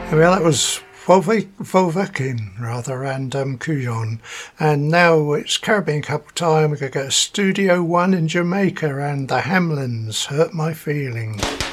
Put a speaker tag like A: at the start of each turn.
A: Well, that was Volvikin, rather, and Kujon. And now it's Caribbean Couple time. We're going to go to Studio One in Jamaica and the Hamlins, Hurt My Feelings.